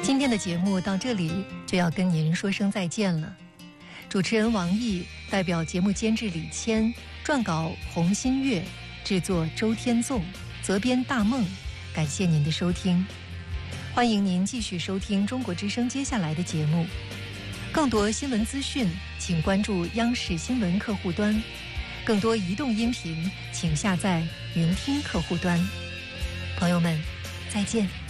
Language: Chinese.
今天的节目到这里就要跟您说声再见了。主持人王毅代表节目监制李谦，撰稿洪新月，制作周天纵，责编大梦，感谢您的收听。欢迎您继续收听中国之声接下来的节目。更多新闻资讯请关注央视新闻客户端，更多移动音频请下载云听客户端。朋友们，再见。